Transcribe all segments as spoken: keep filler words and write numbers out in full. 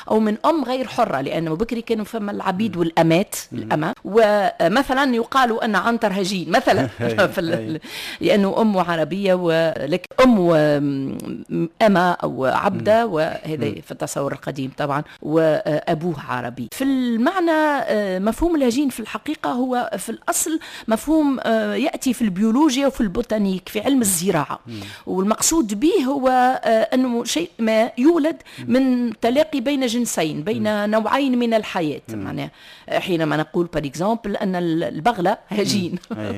أو من أم غير حرة، لأنه بكري كانوا فما العبيد والأمات الأمة، ومثلا يقال أن عنتر هجين مثلا لأنه أم عربية ولك أم وأمة أو عبدة، وهذا في التصور القديم طبعا، وأبوه عربي. في المعنى مفهوم الهجين في الحقيقة هو في الأصل مفهوم يأتي في البيولوجيا وفي البوتانيك في علم الزراعة، والمقصود به هو أنه شيء ما يولد من تلاقي بين جنسين، بين نوعين من الحياة. معناه حينما نقول بار اكزامبل أن البغلة هجين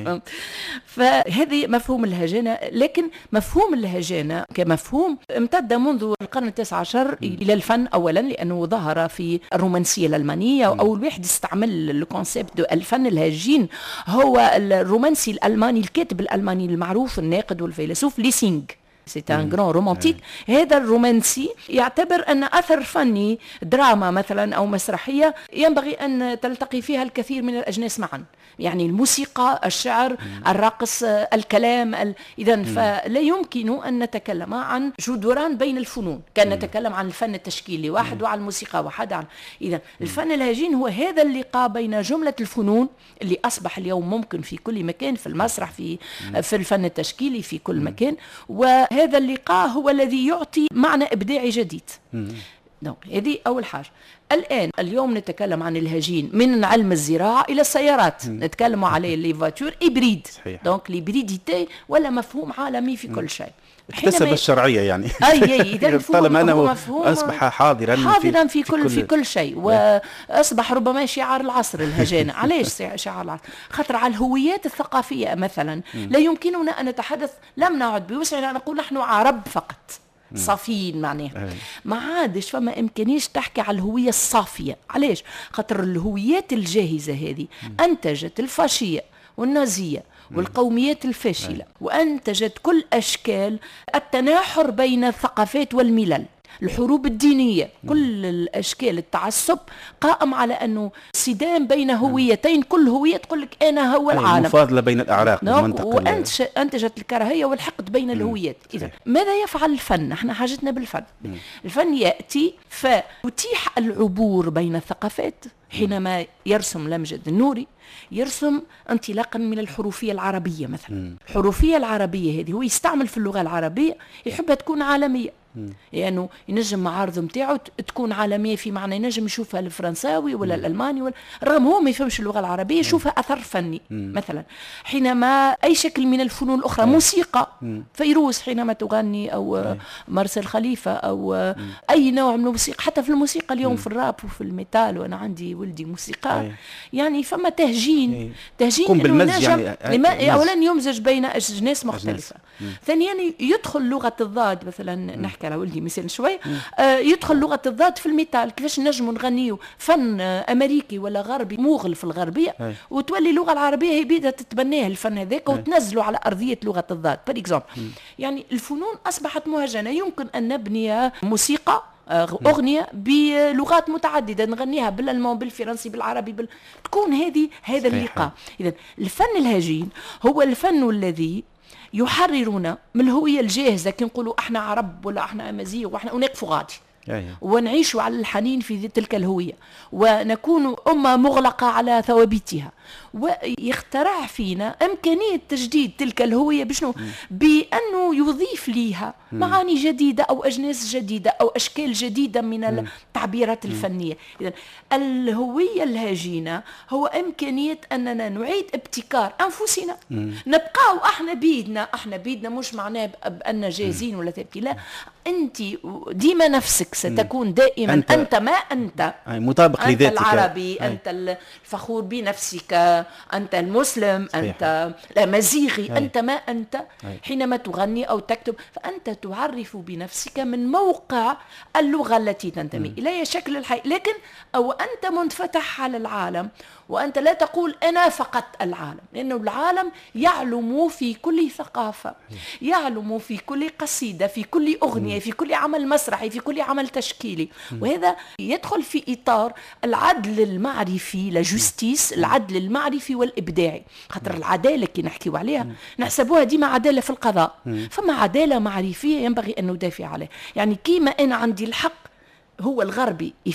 فهذه مفهوم الهجانة. لكن مفهوم الهجانة كمفهوم امتد منذ القرن التاسع عشر إلى الفن أولا، لأنه ظهر في الرومانسية الألمانية، وأول واحد استعمل الكونسيبت الفن الهجين هو الرومانسي الألماني، الكاتب الألماني المعروف الناقد والفيلسوف ليسينغ. سيت ان غران رومانتيك. هذا الرومانسي يعتبر أن أثر فني دراما مثلا أو مسرحية ينبغي أن تلتقي فيها الكثير من الأجناس معا، يعني الموسيقى، الشعر، الرقص، الكلام ال... إذن فلا يمكن أن نتكلم عن جدران بين الفنون كان نتكلم عن الفن التشكيلي واحد وعن الموسيقى واحد. عن إذن الفن الهجين هو هذا اللقاء بين جملة الفنون اللي أصبح اليوم ممكن في كل مكان، في المسرح، في في الفن التشكيلي في كل مكان، وهذا اللقاء هو الذي يعطي معنى إبداعي جديد. دونك هذه أول حاجة. الآن اليوم نتكلم عن الهجين من علم الزراعة إلى السيارات، نتكلم عليه لي فاتور إبريد، دونك ليبريديتي ولا مفهوم عالمي في كل شيء. اكتسب الشرعية يعني أي إذا طالما أنه أصبح حاضرا حاضرا في, في كل في كل شيء، وأصبح ربما شعار العصر الهجانة. علاش شعار العصر؟ خاطر على الهويات الثقافية مثلا لا يمكننا أن نتحدث، لم نعد بوسعنا نقول نحن عرب فقط صافيين، معناها ما عادش فما إمكانيش تحكي على الهوية الصافية. علاش؟ خاطر الهويات الجاهزة هذه أنتجت الفاشية والنازية والقوميات الفاشلة، وأنتجت كل أشكال التناحر بين الثقافات والملل، الحروب الدينية، كل الأشكال التعصب قائم على أنه صدام بين هويتين، كل هوية تقول لك أنا هو العالم، مفاضلة بين الأعراق وأنتجت الكراهية والحقد بين الهويات. إذا ماذا يفعل الفن؟ احنا حاجتنا بالفن. الفن يأتي فيتيح العبور بين الثقافات. حينما يرسم لمجد النوري يرسم انطلاقا من الحروفية العربية مثلا، الحروفية العربية هذه هو يستعمل في اللغة العربية يحبها تكون عالمية، لأنه يعني ينجم معارض متاعه تكون عالمية في معنى ينجم يشوفها الفرنساوي ولا الألماني ولا رغم هو ما يفهمش اللغة العربية يشوفها أثر فني. مثلا حينما أي شكل من الفنون الأخرى، موسيقى فيروز حينما تغني أو مارسيل خليفة أو أي نوع من الموسيقى، حتى في الموسيقى اليوم في الراب وفي الميتال، وأنا عندي ولدي موسيقى يعني فما تهجين تهجين بالمزج يعني أولا يمزج بين أجناس مختلفة، ثانيا يدخل لغة الضاد. مثلا نحكي على ولدي مثلا شوي، آه يدخل لغة الضاد في الميتال، كيفاش نجموا نغنيو فن آه أمريكي ولا غربي موغل في الغربية هي. وتولي اللغة العربية هي بدها تتبناه الفن هذاك وتنزلوا على أرضية لغة الضاد. بار اكزامبل يعني الفنون أصبحت مهجنة، يمكن أن نبني موسيقى أغنية بلغات متعددة نغنيها بالألمان بالفرنسي بالعربي بال... تكون هذه هذا اللقاء. إذن الفن الهجين هو الفن الذي يحررنا من الهوية الجاهزة، كي نقولوا احنا عرب ولا احنا امازيغ واحنا ونقفوا غادي ونعيش على الحنين في تلك الهوية، ونكون أمة مغلقة على ثوابتها، ويخترع فينا إمكانية تجديد تلك الهوية بشنو؟ بأنه يضيف ليها معاني جديدة أو أجناس جديدة أو أشكال جديدة من التعبيرات الفنية. إذن الهوية الهجينة هو إمكانية أننا نعيد ابتكار أنفسنا، نبقاو احنا بيدنا احنا بيدنا مش معناه بأن جاهزين ولا ثابتين، لا، أنت ديما نفسك ستكون دائما أنت, أنت ما أنت مطابق أنت لذاتك، العربي، أي. أنت الفخور بنفسك، أنت المسلم، صحيح. أنت الأمازيغي، أنت ما أنت. أي. حينما تغني أو تكتب فأنت تعرف بنفسك من موقع اللغة التي تنتمي إليها شكل الحي، لكن أو أنت منفتح على العالم وأنت لا تقول أنا فقط العالم، لأنه العالم يعلم في كل ثقافة، يعلم في كل قصيدة، في كل أغنية، في كل عمل مسرحي، في كل عمل تشكيلي، وهذا يدخل في إطار العدل المعرفي، لجستيس، العدل المعرفي والإبداعي. خاطر العدالة كي نحكيو عليها نحسبوها ديما عدالة في القضاء، فما عدالة معرفية ينبغي أن ندافع عليها. يعني كيما أنا عندي الحق هو الغربي